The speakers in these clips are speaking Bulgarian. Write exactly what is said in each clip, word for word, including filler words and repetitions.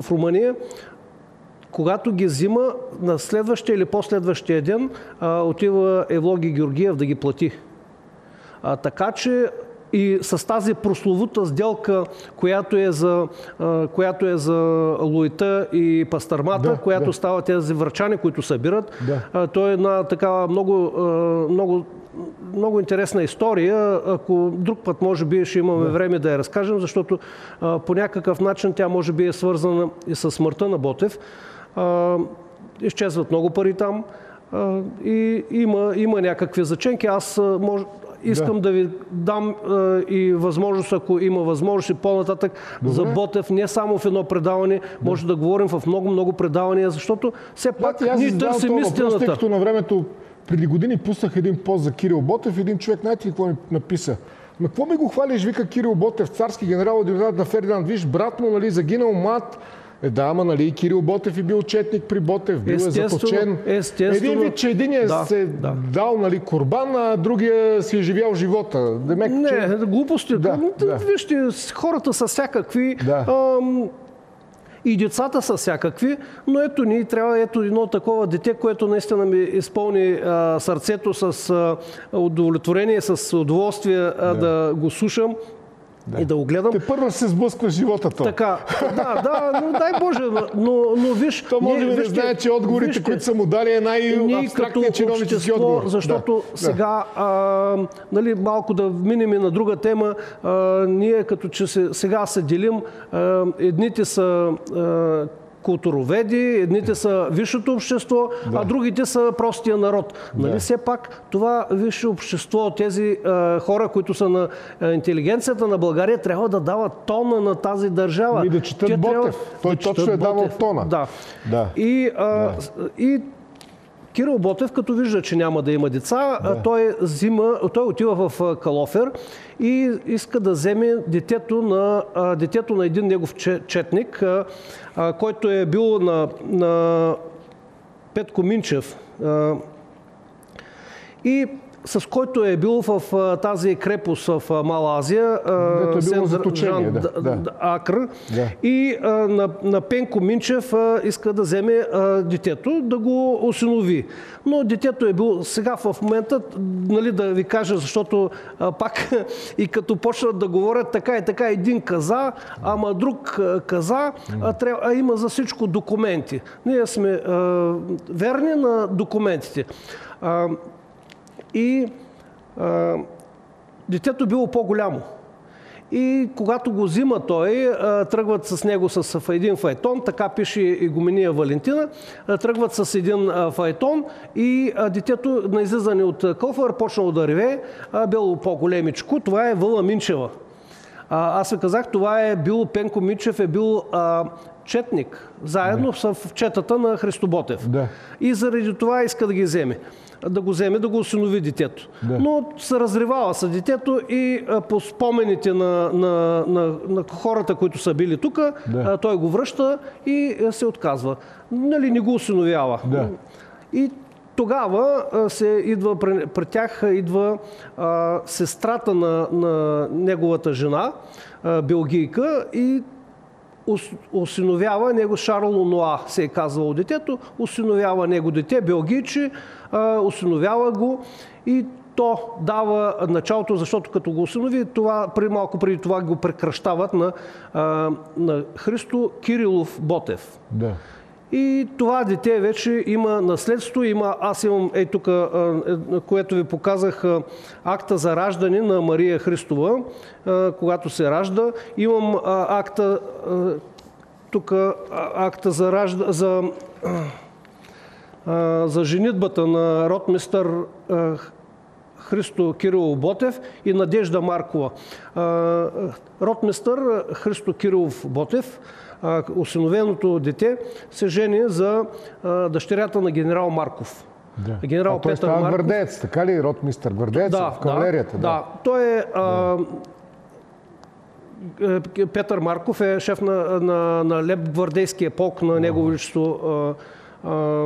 в Румъния, когато ги взима, на следващия или последващия ден а, отива Евлоги Георгиев да ги плати. А, така че и с тази прословута сделка, която е за, а, която е за Луита и Пастърмата, да, която да. става тези врачани, които събират, да. а, то е една такава много, а, много, много интересна история. Ако друг път може би ще имаме да. време да я разкажем, защото а, по някакъв начин тя може би е свързана и с смъртта на Ботев. А, изчезват много пари там а, и има, има някакви заченки. Аз а, мож, искам да. да ви дам а, и възможност, ако има възможност и по-нататък за Ботев, не само в едно предаване, да. може да говорим в много-много предавания, защото все пак да, ние търсим истината. Тъй като на времето преди години пуснах един пост за Кирил Ботев, един човек, знаете ли какво ми написа? Ма какво ми го хвалиш, вика Кирил Ботев, царски генерал, адъютант на Фердинанд, виж, брат му, нали, загинал млад. Е, да, ама нали Кирил Ботев и бил четник при Ботев, бил е заточен. Естествено. Един вид, че единият да, се да. дал, нали, курбан, а другия си е живял живота. Демек, не, че... глупости. Да, да. Вижте, хората са всякакви. Да. Ам, и децата са всякакви, но ето ни трябва ето едно такова дете, което наистина ми изпълни а, сърцето с а, удовлетворение, с удоволствие а, да. да го слушам. Да. И да го гледам. Те първо се сблъсква живота то. Така, да, да, но дай Боже, но, но виж... То може би не знае, че отговорите, вижте, които са му дали е най-абстрактният чиновнически отговор. Защото да. сега, а, нали, малко да минем и на друга тема, а, ние като че се, сега се делим, а, едните са... А, културоведи, едните са висшето общество, да. а другите са простия народ. Да. Нали все пак това висше общество, тези а, хора, които са на а, интелигенцията на България, трябва да дават тона на тази държава. И да четат Те Ботев. трябва, Той да точно е давал тона. Да. да. И, а, да. и Кирил Ботев, като вижда, че няма да има деца, да. той, взима, той отива в Калофер и иска да вземе детето на, детето на един негов четник, който е бил на, на Петко Минчев и с който е бил в тази крепост в Мала Азия, Сен-Жан Акр, да. и а, на, на Пенко Минчев а, иска да вземе а, детето, да го осинови. Но детето е било сега в момента, нали, да ви кажа, защото а, пак и като почнат да говорят така и така, един каза, ама друг каза, а, трябва, а има за всичко документи. Ние сме а, верни на документите. А, И а, детето било по-голямо. И когато го взима той, а, тръгват с него с един файтон, така пише игумения Валентина, а, тръгват с един а, файтон и а, детето на излизане от Калофер почнало да реве, а, било по-големичко. Това е Вълна Минчева. А, аз ви казах, това е бил Пенко Минчев, е бил а, четник, заедно да. в четата на Христо Ботев. Да. И заради това иска да ги вземе. да го вземе, да го осинови детето. Да. Но се разривава с детето и а, по спомените на, на, на, на хората, които са били тук, да. той го връща и а, се отказва. Нали, не го осиновява. Да. И тогава а, се идва, при, при тях идва а, сестрата на, на неговата жена, а, белгийка, и осиновява него. Шарло Ноа се е казвало детето, осиновява него дете, белгийче, осиновява го и то дава началото, защото като го осинови, това, при малко преди това го прекращават на, на Христо Кирилов Ботев. Да. И това дете вече има наследство, има, аз имам, ей тук, което ви показах, акта за раждане на Мария Христова, когато се ражда. Имам акта, тук акта за, ражда, за, за женитбата на ротмистър Христо Кирилов Ботев и Надежда Маркова. Ротмистър Христо Кирилов Ботев, осиновеното дете, се жени за а, дъщерята на генерал Марков. Да. Генерал а той Петър става Марков. гвардеец, така ли? Ротмистър гвардеец да, в кавалерията. Да, да. да. Той е... А, да. Петър Марков е шеф на, на, на леп гвардейския полк на Негово Величество а, а,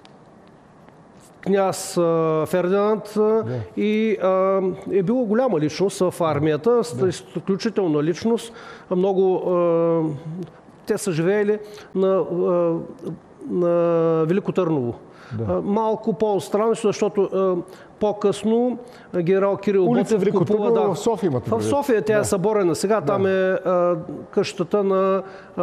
княз а, Фердинанд, да. И а, е била голяма личност в армията, да. Изключителна личност, много а, те са живеели на, на Велико Търново. Да. Малко по-странно, защото по-късно генерал Кирил Ботев купува... Да, в София имате. В София тя да. е съборена. Сега да. там е а, къщата на, а,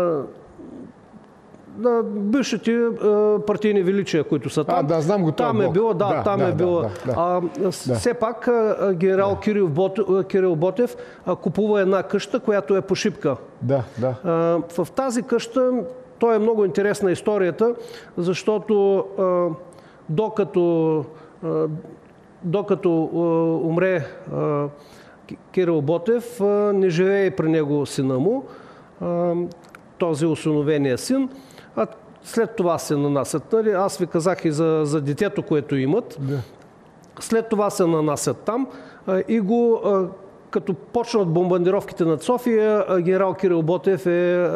на бившите а, партийни величия, които са там. А, да, знам го там е било, да, да, там да, е било. Да, да, а, да. Все пак а, генерал да. Кирил Ботев, Кирил Ботев а, купува една къща, която е по Шипка. Да, да. А, в тази къща то е много интересна историята, защото а, докато, а, докато а, умре а, Кирил Ботев, а, не живее при него сина му, а, този осиновения син, а след това се нанасят. Нали? Аз ви казах и за, за детето, което имат. Да. След това се нанасят там а, и го... А, като почнат бомбардировките над София, генерал Кирил Ботев е,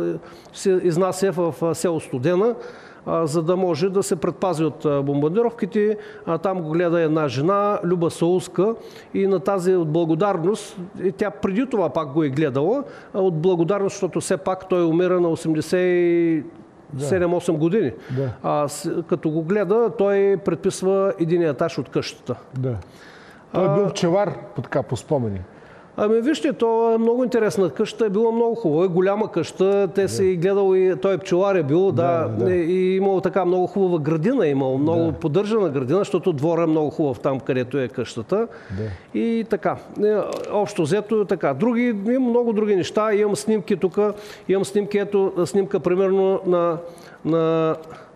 се изнася в село Студена, за да може да се предпази от бомбардировките. Там го гледа една жена, Люба Саулска, и на тази от благодарност, и тя преди това пак го е гледала, от благодарност, защото все пак той умира на осемдесет и седем-осем години. Да. А, като го гледа, той предписва един етаж от къщата. Да. Той е бил пчелар, така, по спомени. Ами вижте, то е много интересна къща, е била много хубава, е голяма къща, те да. се и гледал и той е пчелар е бил, да, да, да. И имал така много хубава градина, имал много да. поддържана градина, защото двора е много хубав там, където е къщата. Да. И така, общо взето така. Други, имам много други неща, имам снимки тук, имам снимки, ето снимка примерно на, на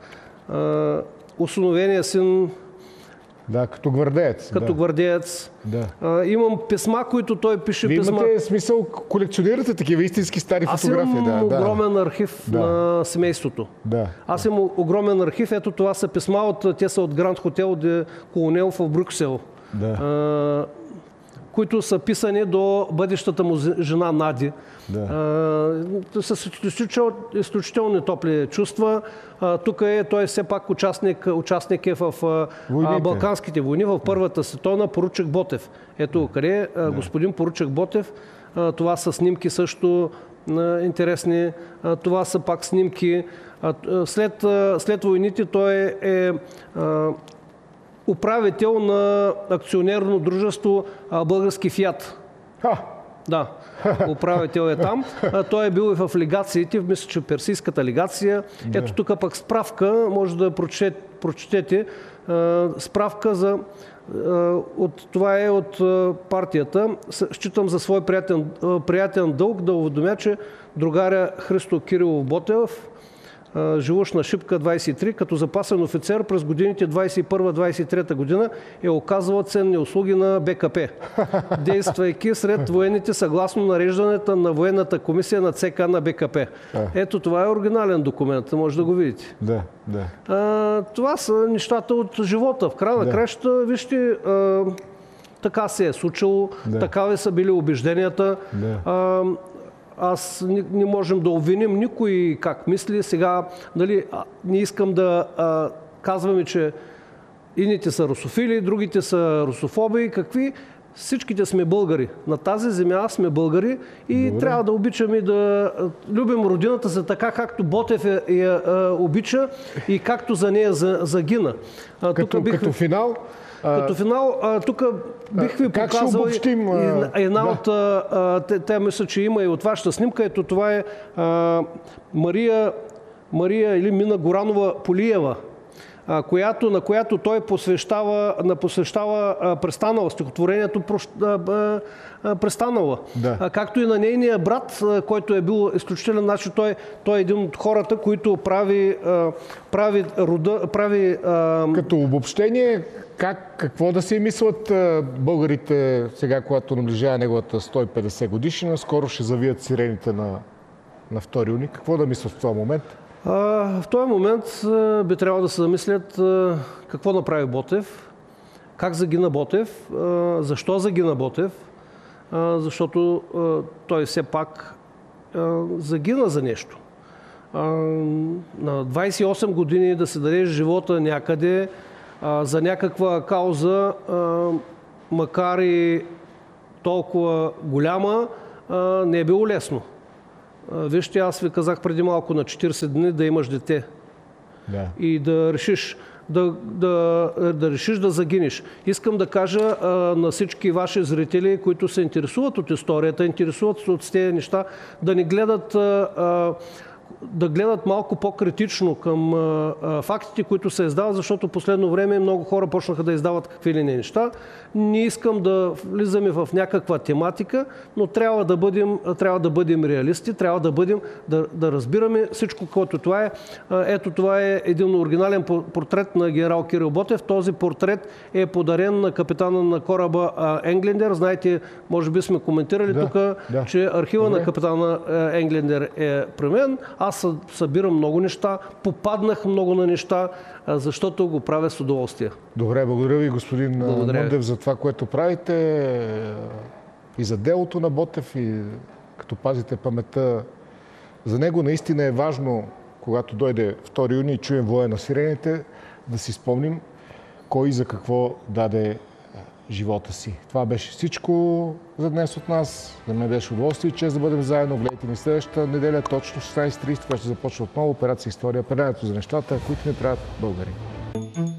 а, осиновения син. Да, като гвардеец. Като да. гвардеец. Да. А, имам писма, които той пише. Вие писма. имате смисъл, колекционирате такива истински стари Аз фотографии. Аз имам да, огромен да. архив да. на семейството. Да. Аз имам огромен архив. Ето това са писма, от, те са от Гранд Хотел де Колонел в Брюксел. Да. А, които са писани до бъдещата му жена Нади. Да. А, с изключително топли чувства. А, тук е, той е все пак участник, участник е в а, Балканските войни, в Първата световна, поручик Ботев. Ето къде а, господин поручик Ботев. А, това са снимки също а, интересни. А, това са пак снимки. А, след, а, след войните той е, е а, управител на акционерно дружество Български Фиат. Ха! Да, управител е там. А, той е бил и в легациите, мисля, че персийската легация. Да. Ето тук пък справка, може да прочетете, прочетете а, справка за... А, от, това е от а, партията. Считам за свой приятен, а, приятен дълг да уведомя, че другаря Христо Кирилов Ботев, живущ на Шипка двадесет и три, като запасен офицер през годините двадесет и първа - двадесет и трета година е оказвал ценни услуги на БКП, действайки сред военните съгласно нареждането на военната комисия на ЦК на БКП. Ето това е оригинален документ, може да го видите. Да, да. А, това са нещата от живота. В края на да. кращата, вижте, а, така се е случило, да. такава са били убежденията. Да. А, Аз не, не можем да обвиним никой как мисли. Сега, нали, не искам да а, казваме, че ините са русофили, другите са русофоби. Какви? Всичките сме българи. На тази земя сме българи и Добре. трябва да обичаме да любим родината за така, както Ботев я, я а, обича и както за нея за, загина. А, като, бих... като финал... Като финал, тук бих ви как показал обобщим, една да. от... А, те, те мисля, че има и от вашата снимка. Ето това е а, Мария, Мария или Мина Горанова Полиева, а, която, на която той посвещава, на посвещава а, Престанала, стихотворението а, а, Престанала. Да. А, както и на нейния брат, а, който е бил изключителен начин. Той, той е един от хората, които прави, а, прави рода... Прави, а... Като обобщение, как, какво да си мислят а, българите сега, когато наближава неговата сто и петдесет годишнина, скоро ще завият сирените на, на втори юни. Какво да мислят в този момент? А, в този момент а, би трябвало да се замислят а, какво направи Ботев, как загина Ботев, а, защо загина Ботев, а, защото а, той все пак а, загина за нещо. А, на двадесет и осем години да се даде живота някъде а, за някаква кауза, а, макар и толкова голяма, а, не е било лесно. Вижте, аз ви казах преди малко на четирийсет дни да имаш дете. Да. И да решиш да, да, да решиш да загинеш. Искам да кажа а, на всички ваши зрители, които се интересуват от историята, интересуват от тези неща, да не гледат а, а, да гледат малко по-критично към а, а, фактите, които се издават, защото последно време много хора почнаха да издават какви ли не неща. Не искам да влизаме в някаква тематика, но трябва да бъдем, трябва да бъдем реалисти, трябва да, бъдем, да, да разбираме всичко, което това е. Ето това е един оригинален портрет на генерал Кирил Ботев. Този портрет е подарен на капитана на кораба Енглендер. Знаете, може би сме коментирали да, тук, да. че архива Добре. на капитана Енглендер е при мен. Аз събирам много неща, попаднах много на неща, защото го правя с удоволствие. Добре, благодаря ви, господин Мъндев, за това, което правите и за делото на Ботев, и като пазите паметта. За него наистина е важно, когато дойде втори юни и чуем воя на сирените, да си спомним кой и за какво даде живота си. Това беше всичко за днес от нас. За мен беше удоволствие и чест да бъдем заедно. Гледайте ни следващата неделя, точно шестнайсет и трийсет, когато ще започне отново Операция История, предаването за нещата, които не правят българи.